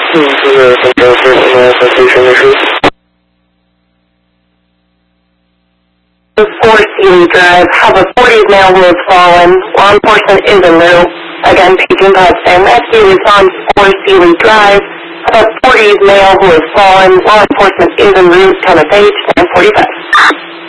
这个公交车现在在飞行的是 4 Sealy Drive, have a 40s male who has fallen. Law enforcement is en route. Again, paging code and rescue response 4 Sealy Drive. Have a 40s male who has fallen. Law enforcement is en route. Time of page 10:45.